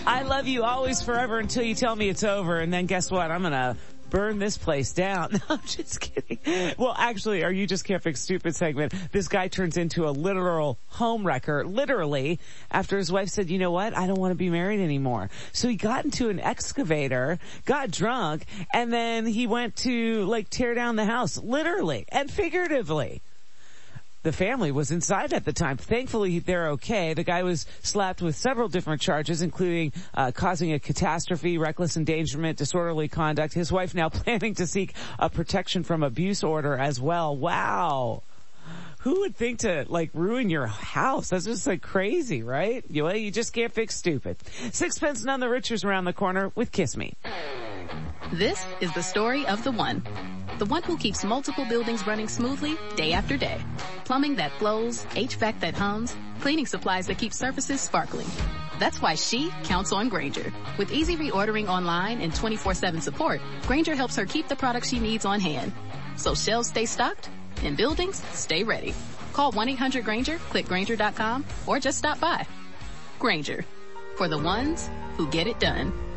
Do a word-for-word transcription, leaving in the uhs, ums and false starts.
I love you always forever until you tell me it's over, and then guess what? I'm gonna burn this place down. No, I'm just kidding. Well, actually, Are You Just Can't Fix Stupid segment, this guy turns into a literal home wrecker, literally, after his wife said, you know what, I don't want to be married anymore. So he got into an excavator, got drunk, and then he went to, like, tear down the house, literally and figuratively. The family was inside at the time. Thankfully, they're okay. The guy was slapped with several different charges, including uh, causing a catastrophe, reckless endangerment, disorderly conduct. His wife now planning to seek a protection from abuse order as well. Wow. Who would think to, like, ruin your house? That's just, like, crazy, right? You, well, you just can't fix stupid. Sixpence None the Richer's around the corner with Kiss Me. This is the story of the one. The one who keeps multiple buildings running smoothly day after day. Plumbing that flows, H V A C that hums, cleaning supplies that keep surfaces sparkling. That's why she counts on Grainger. With easy reordering online and twenty-four seven support, Grainger helps her keep the products she needs on hand. So shelves stay stocked and buildings stay ready. Call one eight hundred Grainger, click Grainger dot com, or just stop by. Grainger, for the ones who get it done.